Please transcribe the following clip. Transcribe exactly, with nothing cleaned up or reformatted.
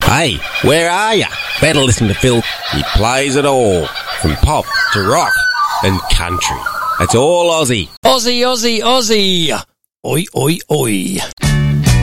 Hey, where are you? Better listen to Phil. He plays it all, from pop to rock and country. It's all Aussie. Aussie, Aussie, Aussie. Oi, oi, oi.